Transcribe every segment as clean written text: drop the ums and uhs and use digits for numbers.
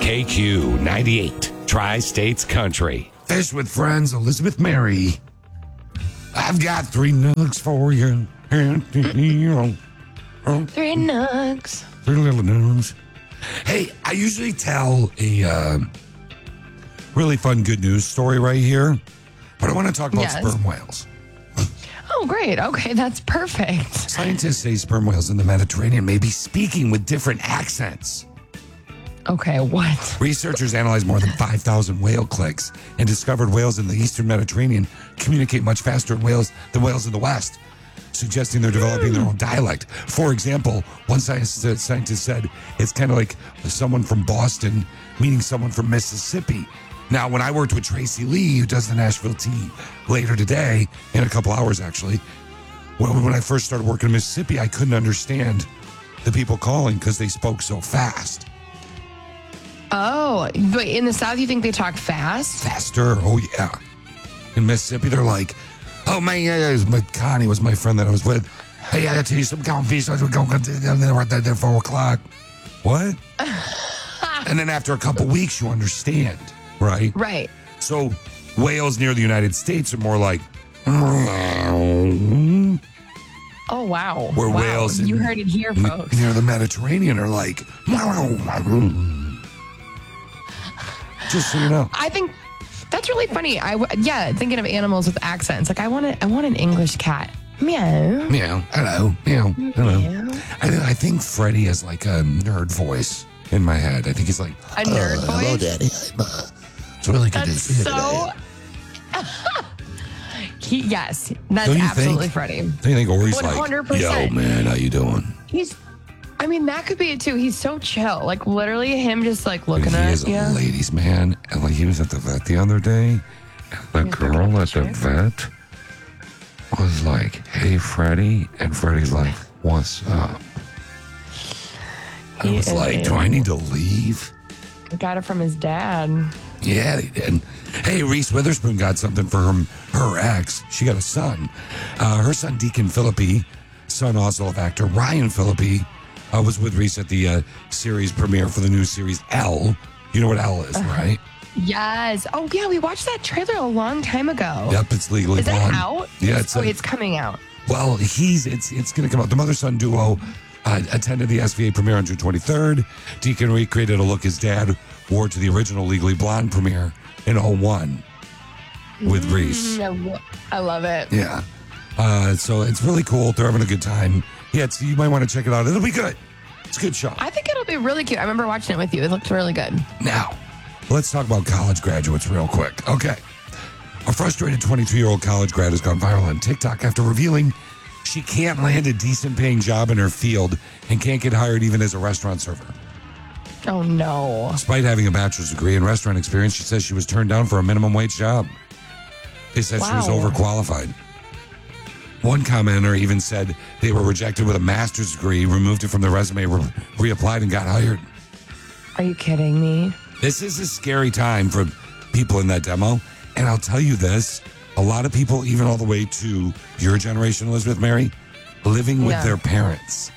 KQ 98, Tri-States Country. Fish with Friends, Elizabeth Mary. I've got 3 nugs for you. 3 nugs. 3 little nugs. Hey, I usually tell a really fun good news story right here, but I want to talk about sperm whales. Oh, great. Okay, that's perfect. Scientists say sperm whales in the Mediterranean may be speaking with different accents. Okay, what? Researchers analyzed more than 5,000 whale clicks and discovered whales in the eastern Mediterranean communicate much faster than whales in the West, suggesting they're developing their own dialect. For example, one scientist said it's kind of like someone from Boston meeting someone from Mississippi. Now, when I worked with Tracy Lee, who does the Nashville Tea later today, in a couple hours actually, when I first started working in Mississippi, I couldn't understand the people calling because they spoke so fast. Oh, but in the South, you think they talk fast? Faster? Oh, yeah. In Mississippi, they're like, oh, man, Connie was my friend that I was with. Hey, I got to tell you some coffee, so we're going to there 4 o'clock. What? And then after a couple weeks, you understand, right? Right. So whales near the United States are more like, oh, wow. Where whales you heard it here, folks. Near the Mediterranean are like, just so you know. I think that's really funny. Thinking of animals with accents. Like I want an English cat. Meow. Meow. Hello. Meow. Hello. I think Freddie has like a nerd voice in my head. I think he's like a nerd voice. Hello, Daddy. It's really good to see you today. Yes, that's absolutely Freddie. Do you think Ori's 100%. like, yo, man, how you doing? That could be it too. He's so chill. Like literally him just like looking at you. He is a ladies' man. And like he was at the vet the other day. And the girl at the vet was like, hey, Freddie. And Freddie's like, what's up? I was like, do I need to leave? Got it from his dad. Yeah, they did. Hey, Reese Witherspoon got something for her ex. She got a son. Her son, Deacon Philippi, son also of actor Ryan Philippi, was with Reese at the series premiere for the new series Elle. You know what Elle is, right? Yes. Oh, yeah. We watched that trailer a long time ago. Yep, it's Legally Blonde. Is that out? Yeah, it's coming out. Well, it's going to come out. The mother-son duo attended the SVA premiere on June 23rd. Deacon recreated a look his dad wore to the original Legally Blonde premiere in 2001 with Reese. I love it. Yeah. So it's really cool. They're having a good time. Yeah, you might want to check it out. It'll be good. It's a good show. I think it'll be really cute. I remember watching it with you. It looked really good. Now, let's talk about college graduates real quick. Okay. A frustrated 22-year-old college grad has gone viral on TikTok after revealing she can't land a decent paying job in her field and can't get hired even as a restaurant server. Oh, no. Despite having a bachelor's degree in restaurant experience, she says she was turned down for a minimum wage job. They said she was overqualified. One commenter even said they were rejected with a master's degree, removed it from their resume, reapplied, and got hired. Are you kidding me? This is a scary time for people in that demo. And I'll tell you this, a lot of people, even all the way to your generation, Elizabeth Mary, living with their parents.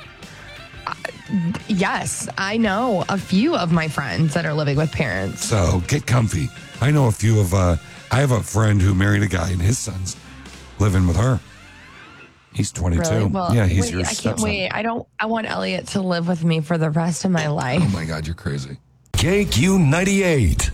Yes, I know a few of my friends that are living with parents. So get comfy. I know a few of, I have a friend who married a guy and his son's living with her. He's 22. Really? Well, yeah, he's your I stepson. can't wait. I want Elliot to live with me for the rest of my life. Oh my God, you're crazy. KQ 98.